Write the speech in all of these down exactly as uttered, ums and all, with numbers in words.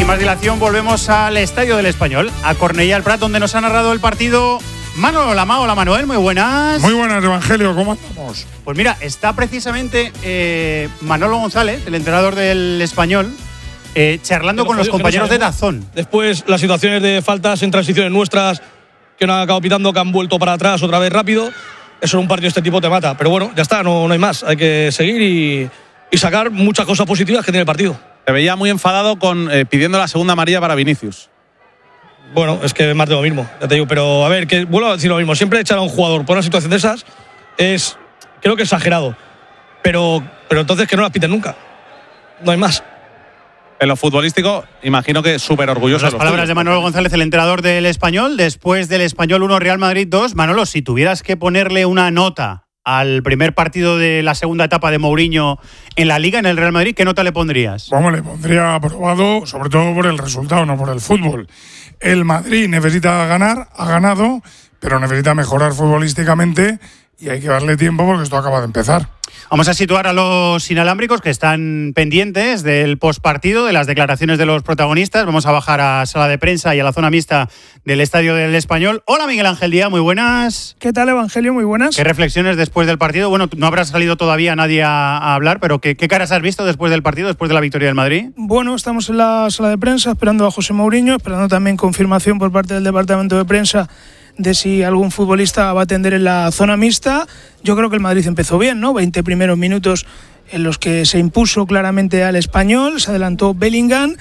sin más dilación, volvemos al Estadio del Español, a Cornellà el Prat, donde nos ha narrado el partido Manolo Lama. Hola Manuel, muy buenas. Muy buenas, Evangelio, ¿cómo andamos? Pues mira, está precisamente eh, Manolo González, el entrenador del Español, eh, charlando con los compañeros de Dazón. Después las situaciones de faltas en transiciones nuestras que no han acabado pitando, que han vuelto para atrás otra vez rápido. Eso en un partido de este tipo te mata. Pero bueno, ya está, no, no hay más. Hay que seguir y, y sacar muchas cosas positivas que tiene el partido. Se veía muy enfadado con eh, pidiendo la segunda amarilla para Vinicius. Bueno, es que es más de lo mismo, ya te digo. Pero a ver, que vuelvo a decir lo mismo. Siempre echar a un jugador por una situación de esas es, creo que exagerado. Pero, pero entonces que no las piten nunca. No hay más. En lo futbolístico, imagino que súper orgulloso. Las palabras de Manolo González, el entrenador del Español. Después del Español uno, Real Madrid dos. Manolo, si tuvieras que ponerle una nota al primer partido de la segunda etapa de Mourinho en la Liga, en el Real Madrid, ¿qué nota le pondrías? Vamos, le pondría aprobado, sobre todo por el resultado, no por el fútbol. El Madrid necesita ganar, ha ganado, pero necesita mejorar futbolísticamente y hay que darle tiempo porque esto acaba de empezar. Vamos a situar a los inalámbricos que están pendientes del postpartido, de las declaraciones de los protagonistas. Vamos a bajar a sala de prensa y a la zona mixta del Estadio del Español. Hola Miguel Ángel Díaz, muy buenas. ¿Qué tal, Evangelio? Muy buenas. ¿Qué reflexiones después del partido? Bueno, no habrá salido todavía nadie a, a hablar, pero ¿qué, ¿qué caras has visto después del partido, después de la victoria del Madrid? Bueno, estamos en la sala de prensa esperando a José Mourinho, esperando también confirmación por parte del departamento de prensa de si algún futbolista va a atender en la zona mixta. Yo creo que el Madrid empezó bien, ¿no? veinte primeros minutos en los que se impuso claramente al Español, se adelantó Bellingham,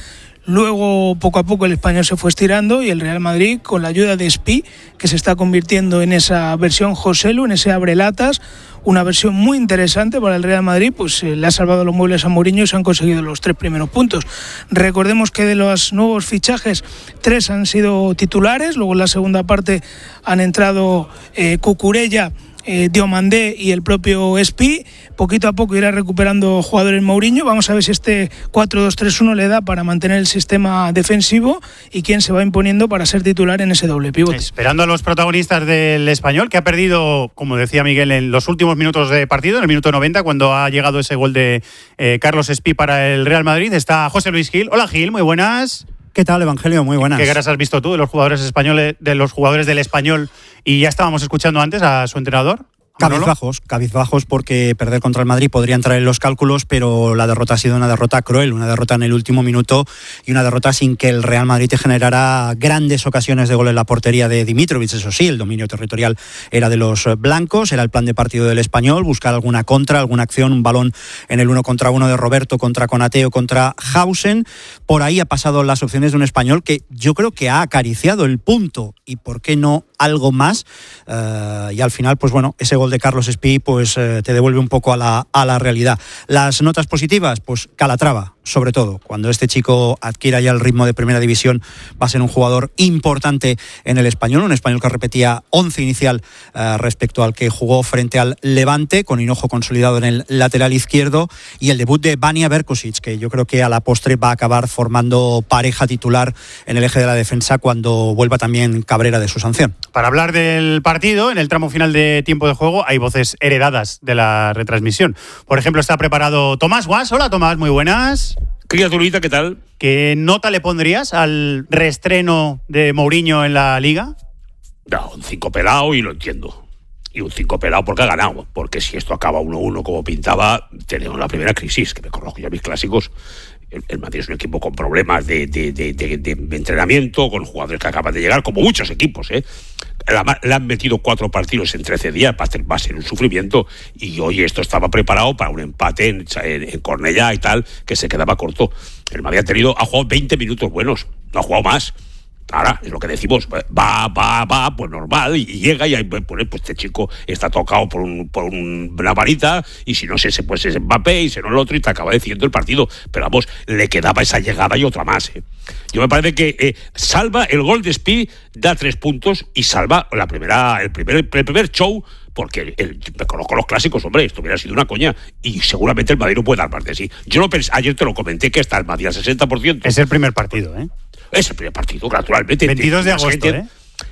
luego poco a poco el Español se fue estirando y el Real Madrid, con la ayuda de Espí, que se está convirtiendo en esa versión Joselu, en ese abrelatas, una versión muy interesante para el Real Madrid, pues eh, le ha salvado los muebles a Mourinho y se han conseguido los tres primeros puntos. Recordemos que de los nuevos fichajes, tres han sido titulares, luego en la segunda parte han entrado eh, Cucurella, Eh, Diomandé y el propio Espí. Poquito a poco irá recuperando jugadores Mourinho. Vamos a ver si este cuatro dos tres uno le da para mantener el sistema defensivo y quién se va imponiendo para ser titular en ese doble pivote. Esperando a los protagonistas del Español, que ha perdido, como decía Miguel, en los últimos minutos de partido, en el minuto noventa, cuando ha llegado ese gol de eh, Carlos Espí para el Real Madrid. Está José Luis Gil. Hola Gil, muy buenas. ¿Qué tal, Evangelio? Muy buenas. ¿Qué caras has visto tú de los jugadores españoles, de los jugadores del Español? Y ya estábamos escuchando antes a su entrenador. Cabizbajos, cabizbajos porque perder contra el Madrid podría entrar en los cálculos, pero la derrota ha sido una derrota cruel, una derrota en el último minuto y una derrota sin que el Real Madrid te generara grandes ocasiones de gol en la portería de Dimitrovic. Eso sí, el dominio territorial era de los blancos, era el plan de partido del Español, buscar alguna contra, alguna acción, un balón en el uno contra uno de Roberto contra Konateo contra Hausen. Por ahí ha pasado las opciones de un Español que yo creo que ha acariciado el punto y por qué no algo más, uh, y al final pues bueno, ese gol de Carlos Espí pues eh, te devuelve un poco a la, a la realidad. Las notas positivas, pues Calatrava, sobre todo, cuando este chico adquiera ya el ritmo de primera división va a ser un jugador importante en el Español, un Español que repetía once inicial eh, respecto al que jugó frente al Levante, con Hinojo consolidado en el lateral izquierdo, y el debut de Vanja Berkosic, que yo creo que a la postre va a acabar formando pareja titular en el eje de la defensa cuando vuelva también Cabrera de su sanción. Para hablar del partido, en el tramo final de tiempo de juego hay voces heredadas de la retransmisión. Por ejemplo, está preparado Tomás Guas. Hola Tomás, muy buenas. Criaturita, ¿qué tal? ¿Qué nota le pondrías al reestreno de Mourinho en la Liga? No, un cinco pelado y lo entiendo. Y un cinco pelado porque ha ganado. Porque si esto acaba uno uno como pintaba, tenemos la primera crisis, que me conozco ya mis clásicos. El, el Madrid es un equipo con problemas de, de, de, de, de entrenamiento, con jugadores que acaban de llegar, como muchos equipos, ¿eh? La, le han metido cuatro partidos en trece días, va a, ser, va a ser un sufrimiento, y hoy esto estaba preparado para un empate en, en, en Cornellà y tal, que se quedaba corto. El Madrid ha tenido, ha jugado veinte minutos buenos, no ha jugado más. Ahora, es lo que decimos, va, va, va, pues normal, y llega y ahí, pues, pues este chico está tocado por, un, por un, una varita, y si no es ese, pues es Mbappé, y si no el otro, y te acaba decidiendo el partido. Pero vamos, le quedaba esa llegada y otra más, ¿eh? Yo me parece que eh, salva el gol de Speed, da tres puntos y salva la primera, el primer, el primer show, porque el, el, me conozco los clásicos, hombre, esto hubiera sido una coña, y seguramente el Madrid no puede dar más de sí. Yo lo pensé, ayer te lo comenté, que está el Madrid al sesenta por ciento. Es el primer partido, ¿eh? Es el primer partido, naturalmente. veintidós de agosto, ¿eh?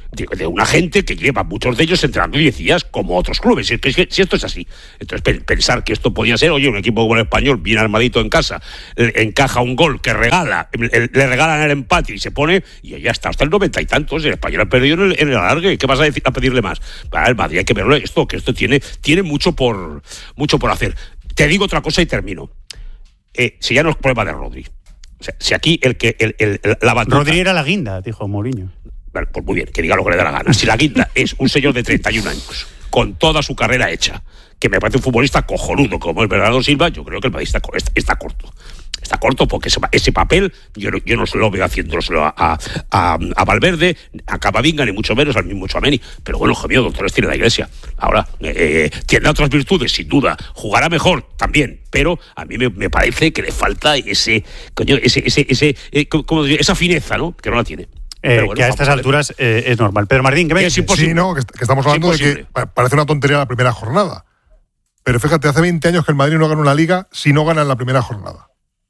de, de una gente que lleva muchos de ellos entrenando diez días como otros clubes. Si, si, si esto es así, entonces pe- pensar que esto podía ser, oye, un equipo como el Español, bien armadito en casa, le, encaja un gol que regala, le, le regalan el empate y se pone, y ya está, hasta el noventa y tantos, el Español ha perdido en el, en el alargue. ¿Qué vas a, decir, a pedirle más? Para el Madrid hay que verlo esto, que esto tiene, tiene mucho por mucho por hacer. Te digo otra cosa y termino. Eh, si ya no es problema de Rodri. O sea, si aquí el que el, el, el, la batuta... Rodri era la guinda, dijo Mourinho. Vale, pues muy bien, que diga lo que le dé la gana. Si la guinda es un señor de treinta y un años, con toda su carrera hecha, que me parece un futbolista cojonudo como es Bernardo Silva, yo creo que el Madrid está, está, está corto. Está corto porque ese, ese papel yo no, yo no se lo veo haciéndoselo a, a, a, a Valverde, a Camavinga, ni mucho menos al mismo Tchouaméni. Pero bueno, hijo mío, doctores tiene la Iglesia. Ahora, eh, tiene otras virtudes, sin duda. Jugará mejor también, pero a mí me, me parece que le falta ese, coño, ese, ese, ese, eh, como, esa fineza, ¿no? Que no la tiene. Eh, bueno, que a estas alturas eh, es normal. Pedro Martín, ¿qué me dices? Sí, no, que, que estamos hablando de que parece una tontería la primera jornada. Pero fíjate, hace veinte años que el Madrid no gana una liga si no gana en la primera jornada.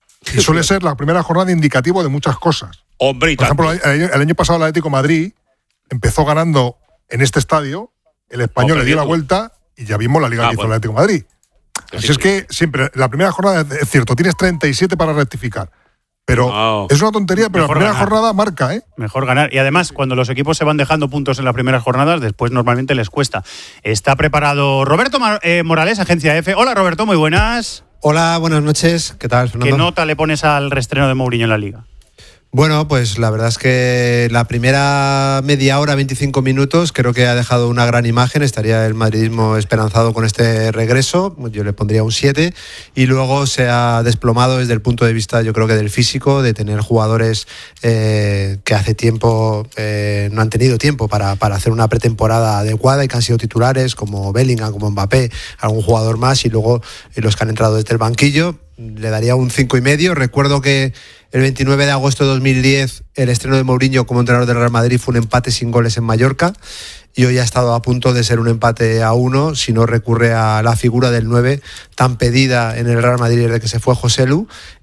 Y suele ser la primera jornada indicativo de muchas cosas. Hombre, y Por ejemplo, el año, el año pasado el Atlético de Madrid empezó ganando en este estadio, el Español oh, le dio la vuelta y ya vimos la liga ah, que hizo bueno. el Atlético de Madrid. Así sí, es sí. que siempre, la primera jornada es cierto, tienes treinta y siete para rectificar. Pero Oh. es una tontería, pero Mejor la primera ganar. jornada marca, ¿eh? Mejor ganar. Y además, cuando los equipos se van dejando puntos en las primeras jornadas, después normalmente les cuesta. Está preparado Roberto Mar- eh, Morales, Agencia F. Hola, Roberto, muy buenas. Hola, buenas noches. ¿Qué tal, Fernando? ¿Qué nota le pones al reestreno de Mourinho en la Liga? Bueno, pues la verdad es que la primera media hora, veinticinco minutos, creo que ha dejado una gran imagen. Estaría el madridismo esperanzado con este regreso. Yo le pondría un siete. Y luego se ha desplomado desde el punto de vista, yo creo que del físico, de tener jugadores eh, que hace tiempo eh, no han tenido tiempo para, para hacer una pretemporada adecuada y que han sido titulares, como Bellingham, como Mbappé, algún jugador más, y luego eh, los que han entrado desde el banquillo. Le daría un cinco y medio. Recuerdo que el veintinueve de agosto de dos mil diez el estreno de Mourinho como entrenador del Real Madrid fue un empate sin goles en Mallorca, y hoy ha estado a punto de ser un empate a uno si no recurre a la figura del nueve tan pedida en el Real Madrid desde que se fue Joselu,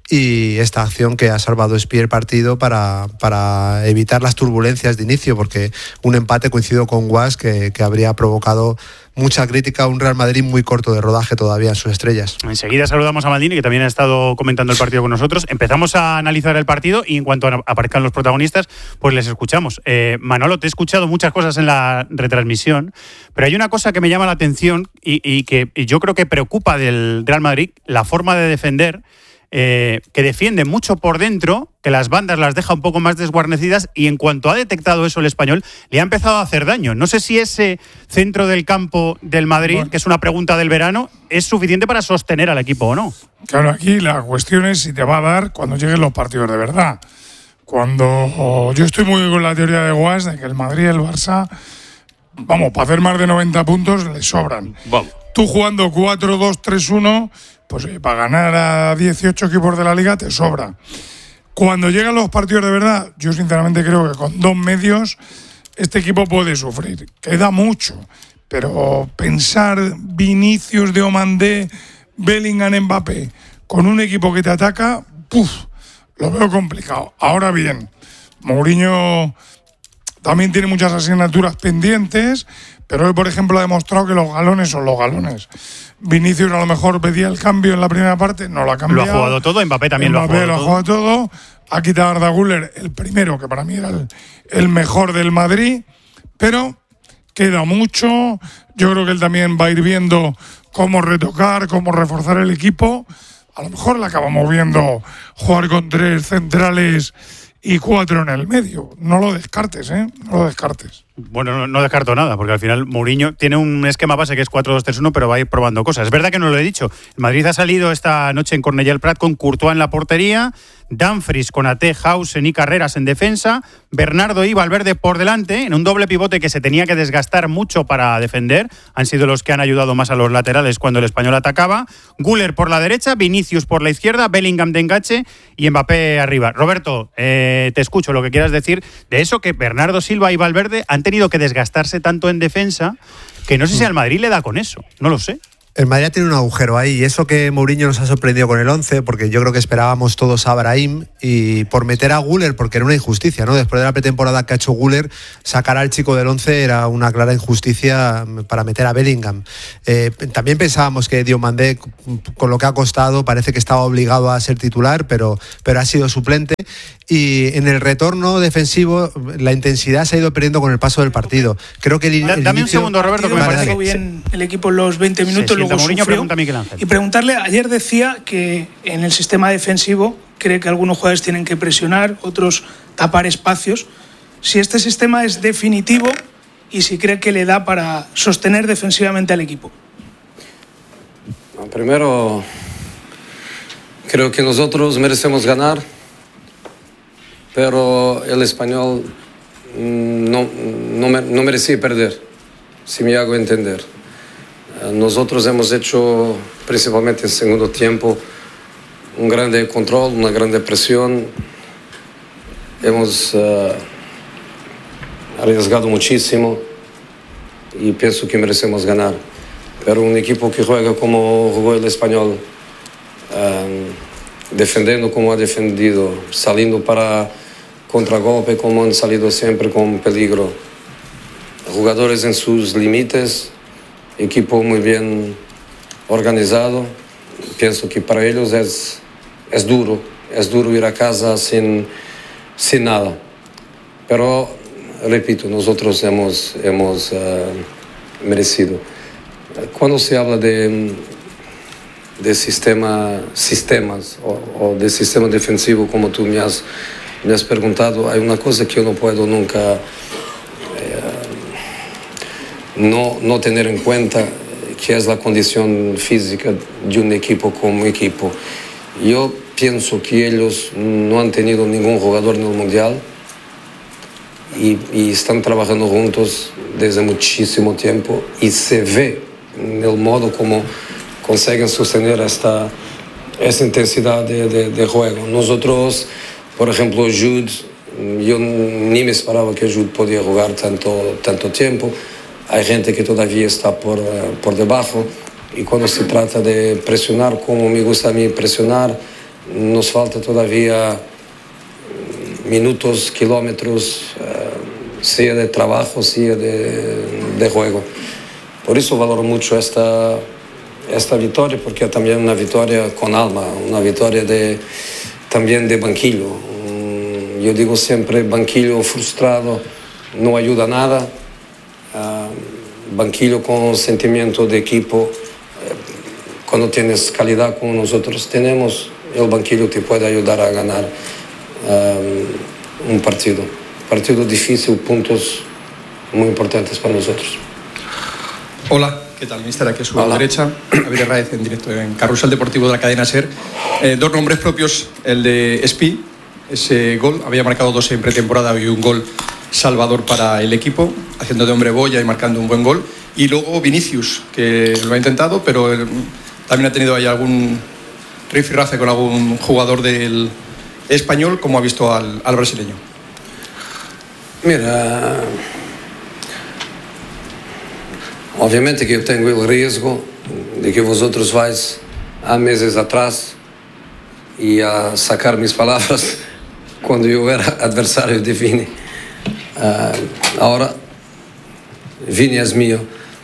y esta acción que ha salvado espía el partido para, para evitar las turbulencias de inicio, porque un empate, coincido con Guas, que, que habría provocado mucha crítica a un Real Madrid muy corto de rodaje todavía en sus estrellas. Enseguida saludamos a Maldini, que también ha estado comentando el partido con nosotros. Empezamos a analizar el partido y en cuanto aparezcan los protagonistas, pues les escuchamos. Eh, Manolo, te he escuchado muchas cosas en la retransmisión, pero hay una cosa que me llama la atención y, y que y yo creo que preocupa del Real Madrid, la forma de defender. Eh, que defiende mucho por dentro, que las bandas las deja un poco más desguarnecidas, y en cuanto ha detectado eso el Español, le ha empezado a hacer daño. No sé si ese centro del campo del Madrid, bueno, que es una pregunta del verano, es suficiente para sostener al equipo o no. Claro, aquí la cuestión es si te va a dar cuando lleguen los partidos de verdad. Cuando oh, yo estoy muy con la teoría de Guas de que el Madrid y el Barça, vamos, para hacer más de noventa puntos les sobran. Vamos. Tú jugando cuatro dos tres uno, pues oye, para ganar a dieciocho equipos de la Liga te sobra. Cuando llegan los partidos de verdad, yo sinceramente creo que con dos medios este equipo puede sufrir. Queda mucho, pero pensar Vinicius, de Omandé, Bellingham, Mbappé, con un equipo que te ataca, ¡puf!, lo veo complicado. Ahora bien, Mourinho también tiene muchas asignaturas pendientes, pero hoy, por ejemplo, ha demostrado que los galones son los galones. Vinicius a lo mejor pedía el cambio en la primera parte, no lo ha cambiado. Lo ha jugado todo, Mbappé también Mbappé lo ha jugado, lo ha jugado todo. Ha quitado a Arda Güler, el primero, que para mí era el, el mejor del Madrid, pero queda mucho. Yo creo que él también va a ir viendo cómo retocar, cómo reforzar el equipo. A lo mejor le acabamos viendo jugar con tres centrales y cuatro en el medio. No lo descartes, ¿eh? No lo descartes. Bueno, no, no descarto nada, porque al final Mourinho tiene un esquema base que es cuatro dos tres uno, pero va a ir probando cosas. Es verdad que no lo he dicho. El Madrid ha salido esta noche en Cornellà el Prat con Courtois en la portería, Dumfries, Konaté, Hausen y Carreras en defensa, Bernardo y Valverde por delante, en un doble pivote que se tenía que desgastar mucho para defender. Han sido los que han ayudado más a los laterales cuando el Español atacaba. Güler por la derecha, Vinicius por la izquierda, Bellingham de enganche y Mbappé arriba. Roberto, eh, te escucho lo que quieras decir de eso, que Bernardo Silva y Valverde han tenido que desgastarse tanto en defensa, que no sé si al Madrid le da con eso, no lo sé. El Madrid tiene un agujero ahí, y eso que Mourinho nos ha sorprendido con el once, porque yo creo que esperábamos todos a Brahim, y por meter a Güler, porque era una injusticia, ¿no? Después de la pretemporada que ha hecho Güler, sacar al chico del once era una clara injusticia para meter a Bellingham. Eh, también pensábamos que Diomandé, con lo que ha costado, parece que estaba obligado a ser titular, pero, pero ha sido suplente. Y en el retorno defensivo la intensidad se ha ido perdiendo con el paso del partido. Creo que el, el Dame inicio, un segundo, Roberto, que me parece que bien el equipo en los veinte minutos, luego Mourinho, sufrió. pregunta a Miguel Ángel. Y preguntarle, ayer decía que en el sistema defensivo cree que algunos jugadores tienen que presionar, otros tapar espacios. Si este sistema es definitivo y si cree que le da para sostener defensivamente al equipo. Primero, creo que nosotros merecemos ganar, pero el Español no, no, no merecía perder, si me hago entender. Nosotros hemos hecho, principalmente en segundo tiempo, un grande control, una grande presión. Hemos uh, arriesgado muchísimo y pienso que merecemos ganar. Pero un equipo que juega como jugó el Español, um, defendiendo como ha defendido, saliendo para contragolpe como han salido siempre con peligro, jugadores en sus límites, equipo muy bien organizado. Pienso que para ellos es, es duro, es duro ir a casa sin, sin nada. Pero, repito, nosotros hemos, hemos uh, merecido. Cuando se habla de, de sistema, sistemas o, o de sistema defensivo, como tú me has, me has preguntado, hay una cosa que yo no puedo nunca eh, no, no tener en cuenta, que es la condición física de un equipo como equipo. Yo pienso que ellos no han tenido ningún jugador en el Mundial y, y están trabajando juntos desde muchísimo tiempo y se ve en el modo como consiguen sostener esta, esta intensidad de, de, de juego. Nosotros, por ejemplo, Jude, yo ni me esperaba que Jude podía jugar tanto, tanto tiempo. Hay gente que todavía está por, por debajo y cuando se trata de presionar, como me gusta a mí presionar, nos falta todavía minutos, kilómetros, sea de trabajo, sea de, de juego. Por eso valoro mucho esta, esta victoria, porque también una victoria con alma, una victoria de, también de banquillo. Yo digo siempre, banquillo frustrado no ayuda a nada. Uh, banquillo con sentimiento de equipo, uh, cuando tienes calidad como nosotros tenemos, el banquillo te puede ayudar a ganar uh, un partido. Partido difícil, puntos muy importantes para nosotros. Hola, ¿qué tal, mister? Aquí a su derecha, Javier Raez en directo en Carrusel Deportivo de la cadena SER. Eh, dos nombres propios, el de Espi, ese gol, había marcado dos en pretemporada y un gol salvador para el equipo, haciendo de hombre boya y marcando un buen gol. Y luego Vinicius, que lo ha intentado, pero él también ha tenido ahí algún rifirrafe con algún jugador del Español, como ha visto al, al brasileño. Mira, obviamente que yo tengo el riesgo de que vosotros vais a meses atrás y a sacar mis palabras cuando yo era adversario de Vini. Uh, ahora, Vini es mío.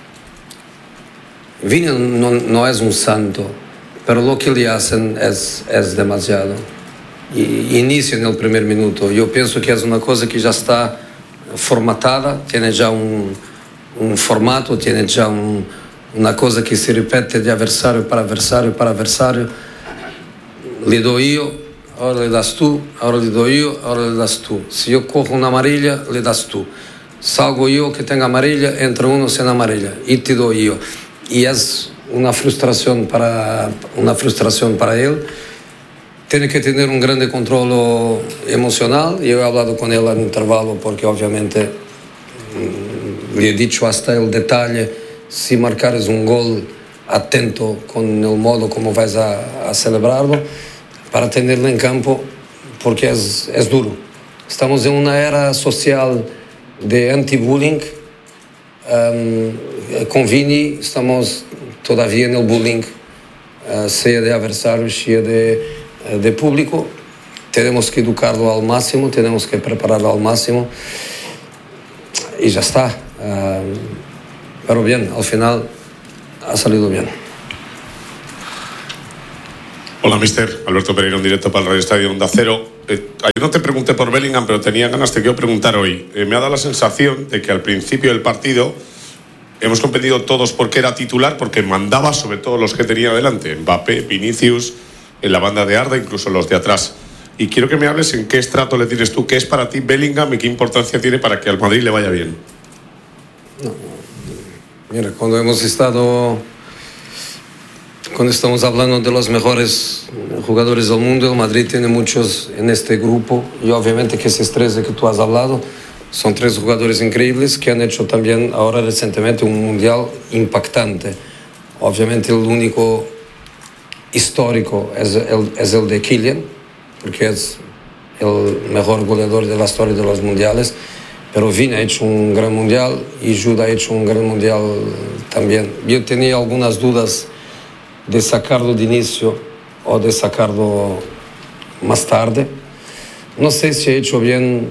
Vini no, no es un santo, pero lo que le hacen es, es demasiado. Y inicia en el primer minuto. Yo pienso que es una cosa que ya está formatada, tiene ya un, un formato, tiene ya un, una cosa que se repite de adversario para adversario para adversario. Le doy yo, ahora le das tú, ahora le doy yo, ahora le das tú. Si yo cojo una amarilla, le das tú. Salgo yo que tenga amarilla, entra uno sin amarilla y te doy yo. Y es una frustración para, una frustración para él. Tiene que tener un grande control emocional. Yo he hablado con él en intervalo porque obviamente le he dicho hasta el detalle, si marcares un gol, atento con el modo como vas a, a celebrarlo, para tenerlo en campo, porque es, es duro. Estamos en una era social de anti-bullying. Um, con Vini estamos todavía en el bullying, uh, sea de adversarios, sea de, uh, de público. Tenemos que educarlo al máximo, tenemos que prepararlo al máximo y ya está. Uh, pero bien, al final ha salido bien. Hola, mister. Alberto Pereira, en directo para el Radio Estadio Onda Cero. Eh, ayer no te pregunté por Bellingham, pero tenía ganas, te quiero preguntar hoy. Eh, me ha dado la sensación de que al principio del partido hemos competido todos porque era titular, porque mandaba sobre todo los que tenía delante. Mbappé, Vinicius, en la banda de Arda, incluso los de atrás. Y quiero que me hables en qué estrato le tienes tú, qué es para ti Bellingham y qué importancia tiene para que al Madrid le vaya bien. No, mira, cuando hemos estado... Cuando estamos hablando de los mejores jugadores del mundo, el Madrid tiene muchos en este grupo y obviamente que esos tres de que tú has hablado son tres jugadores increíbles que han hecho también ahora recientemente un mundial impactante. Obviamente el único histórico es el, es el de Kylian, porque es el mejor goleador de la historia de los mundiales, pero Vini ha hecho un gran mundial y Jude ha hecho un gran mundial también. Yo tenía algunas dudas de sacarlo de inicio o de sacarlo más tarde. No sé si he hecho bien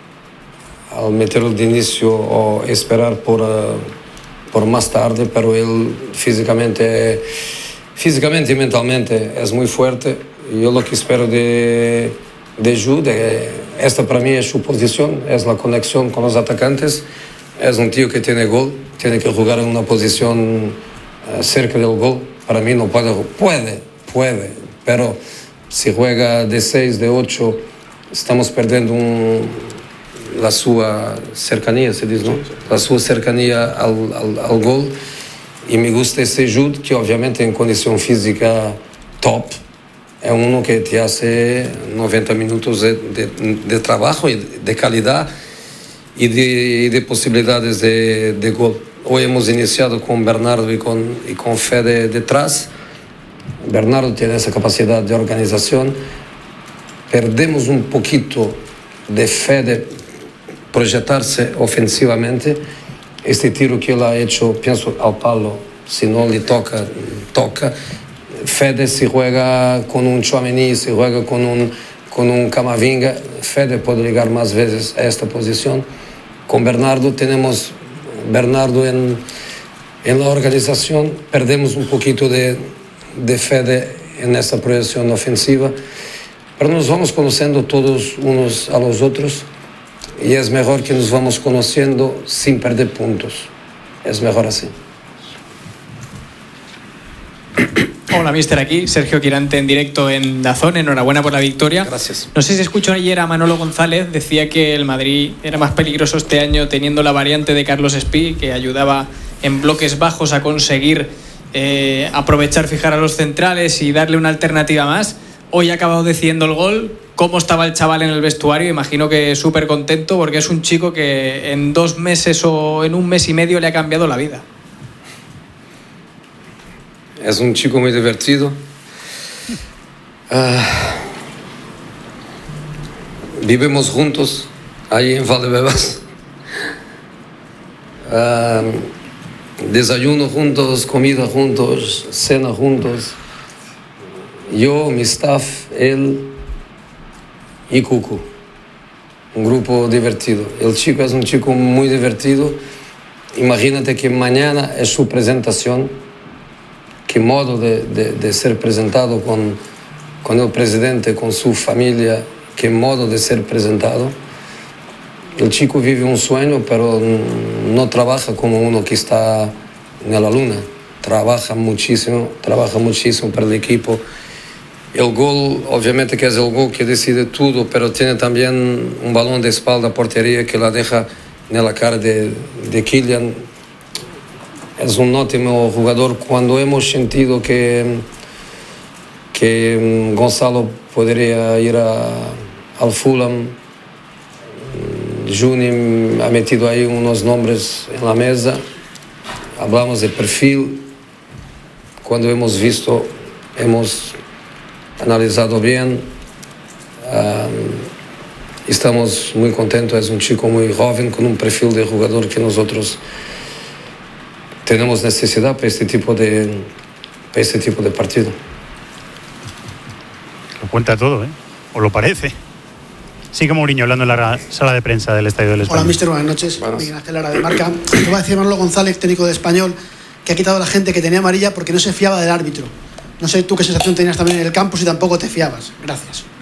al meterlo de inicio o esperar por, uh, por más tarde, pero él físicamente, físicamente y mentalmente es muy fuerte. Yo lo que espero de, de Jude, esta para mí es su posición, es la conexión con los atacantes. Es un tío que tiene gol, tiene que jugar en una posición uh, cerca del gol. Para mí no puede, puede, puede, pero si juega de seis, de ocho, estamos perdiendo un, la su cercanía, se dice, ¿no? La su cercanía al, al, al gol. Y me gusta ese Jude, que obviamente en condición física top, es uno que te hace noventa minutos de, de, de trabajo y de calidad y de, y de posibilidades de, de gol. Hoy hemos iniciado con Bernardo y con, y con Fede detrás. Bernardo tiene esa capacidad de organización. Perdemos un poquito de Fede proyectarse ofensivamente. Este tiro que él ha hecho, pienso al palo, si no le toca, toca. Fede si juega con un Tchouaméni, si juega con un, con un Camavinga, Fede puede llegar más veces a esta posición. Con Bernardo tenemos... Bernardo en, en la organización, perdemos un poquito de, de Fede en esta proyección ofensiva, pero nos vamos conociendo todos unos a los otros y es mejor que nos vamos conociendo sin perder puntos, es mejor así. Hola, mister, aquí Sergio Quirante en directo en Dazón. Enhorabuena por la victoria. Gracias. No sé si escuchó ayer a Manolo González, decía que el Madrid era más peligroso este año teniendo la variante de Carlos Espí, que ayudaba en bloques bajos a conseguir eh, aprovechar, fijar a los centrales y darle una alternativa más. Hoy ha acabado decidiendo el gol. ¿Cómo estaba el chaval en el vestuario? Imagino que súper contento porque es un chico que en dos meses o en un mes y medio le ha cambiado la vida. Es un chico muy divertido. Uh, vivimos juntos ahí en Valdebebas. Uh, desayuno juntos, comida juntos, cena juntos. Yo, mi staff, él y Cucu. Un grupo divertido. El chico es un chico muy divertido. Imagínate que mañana es su presentación. Qué modo de, de, de ser presentado con, con el presidente, con su familia, qué modo de ser presentado. El chico vive un sueño, pero no trabaja como uno que está en la luna. Trabaja muchísimo, trabaja muchísimo para el equipo. El gol, obviamente que es el gol que decide todo, pero tiene también un balón de espalda a portería que la deja en la cara de, de Kylian. Es un ótimo jugador. Cuando hemos sentido que, que Gonzalo podría ir a, al Fulham, Juni ha metido ahí unos nombres en la mesa, hablamos de perfil. Cuando hemos visto, hemos analizado bien, um, estamos muy contentos. Es un chico muy joven con un perfil de jugador que nosotros tenemos necesidad para este tipo de, para este tipo de partido. Lo cuenta todo, ¿eh? O lo parece. Sigue Mourinho hablando en la sala de prensa del Estadio del Español. Hola, mister, buenas noches. Buenas. Miguel Ángel Lara de Marca. Te va a decir Manolo González, técnico de Español, que ha quitado a la gente que tenía amarilla porque no se fiaba del árbitro. No sé tú qué sensación tenías también en el campo, si tampoco te fiabas. Gracias.